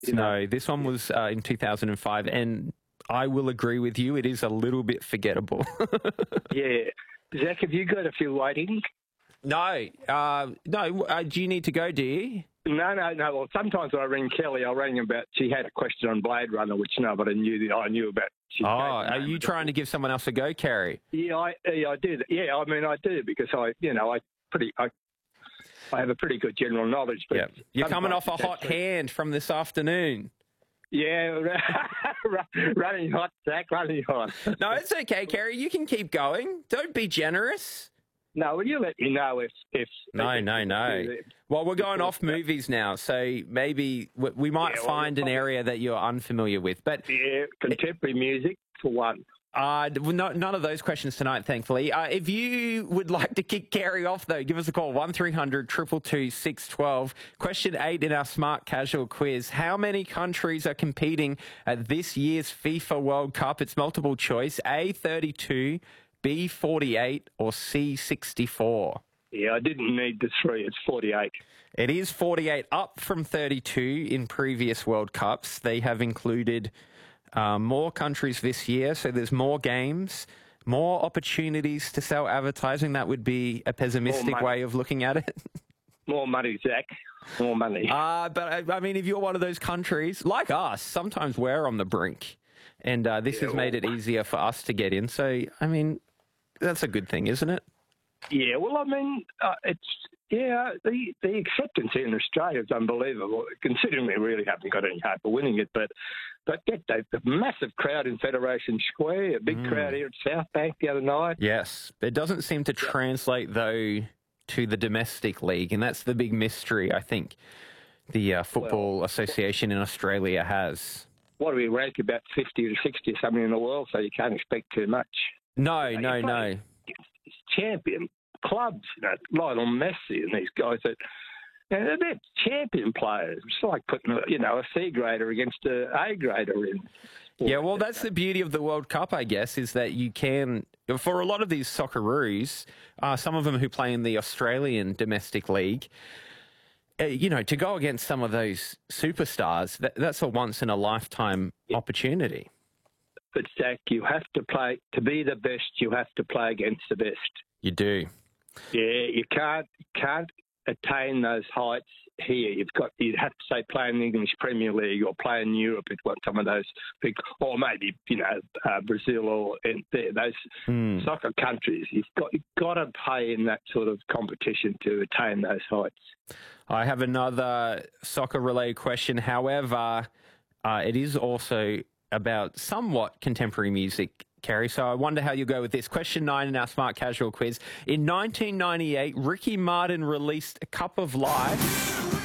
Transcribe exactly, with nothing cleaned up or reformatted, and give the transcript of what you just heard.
You know? No, this one was uh, in two thousand five, and I will agree with you. It is a little bit forgettable. Yeah. Zach, have you got a few waiting? No, uh, no. Uh, do you need to go? Do you? No, no, no. Well, sometimes when I ring Kelly, I'll ring about. She had a question on Blade Runner, which nobody knew that I knew about. She Oh, are you trying to give someone else a go, Kerry? Yeah, I, yeah, I do. Yeah, I mean, I do because I, you know, I pretty, I, I have a pretty good general knowledge. But Yeah, you're coming off a sometimes hot it's actually- hand from this afternoon. Yeah, running hot, Zach, running hot. No, it's okay, Kerry. You can keep going. Don't be generous. No, will you let me know if... if No, if, no, no. Well, we're going off movies now, so maybe we we might Yeah, well, find an probably- area that you're unfamiliar with. But Yeah, contemporary music, for one. uh, no, none of those questions tonight, thankfully. Uh, if you would like to kick Kerry off, though, give us a call, one three hundred two two two six one two. Question eight in our Smart Casual quiz. How many countries are competing at this year's FIFA World Cup? It's multiple choice. A, thirty-two, B, forty-eight, or C, sixty-four? Yeah, I didn't need the three. It's forty-eight. It is forty-eight, up from thirty-two in previous World Cups. They have included uh, more countries this year, so there's more games, more opportunities to sell advertising. That would be a pessimistic money. way of looking at it. More money, Zach. More money. Uh, but, I, I mean, if you're one of those countries, like us, sometimes we're on the brink, and uh, this Yeah, has made it well- easier for us to get in. So, I mean, that's a good thing, isn't it? Yeah, well, I mean, uh, it's yeah, the the acceptance here in Australia is unbelievable, considering we really haven't got any hope of winning it. But but get the, the massive crowd in Federation Square, a big Mm. crowd here at South Bank the other night. Yes. It doesn't seem to translate, though, to the domestic league, and that's the big mystery, I think, the uh, Football Association in Australia has. What do we rank, about fifty or sixty or something in the world? So you can't expect too much. No, You no, play no. It's champion clubs, you know, Lionel Messi and these guys that. And they're champion players. It's like putting, you know, a C grader against a A grader in. Yeah, well, that's the beauty of the World Cup, I guess, is that you can, for a lot of these Socceroos, uh, some of them who play in the Australian domestic league, uh, you know, to go against some of those superstars, that, that's a once-in-a-lifetime opportunity. But Zach, you have to play to be the best. You have to play against the best. You do. Yeah, you can't can't attain those heights here. You've got you'd have to say play in the English Premier League or play in Europe. It's got some of those big, or maybe you know uh, Brazil or in there, those Hmm. soccer countries. You've got you've got to play in that sort of competition to attain those heights. I have another soccer-related question. However, uh, it is also about somewhat contemporary music, Kerry. So I wonder how you go with this. Question nine in our Smart Casual quiz. In nineteen ninety-eight, Ricky Martin released A Cup of Life.